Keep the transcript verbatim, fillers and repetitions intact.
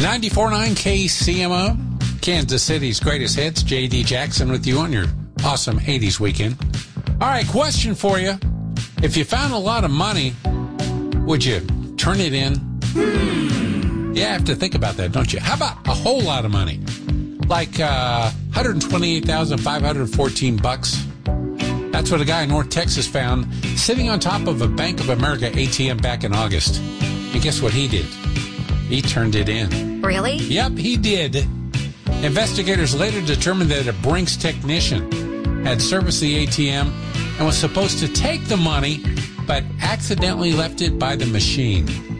ninety-four point nine K C M O, Kansas City's greatest hits. J D Jackson with you on your awesome eighties weekend. All right, question for you. If you found a lot of money, would you turn it in? Hmm. You have to think about that, don't you? How about a whole lot of money? Like uh, one hundred twenty-eight thousand five hundred fourteen bucks. That's what a guy in North Texas found sitting on top of a Bank of America A T M back in August. And guess what he did? He turned it in. Really? Yep, he did. Investigators later determined that a Brinks technician had serviced the A T M and was supposed to take the money, but accidentally left it by the machine.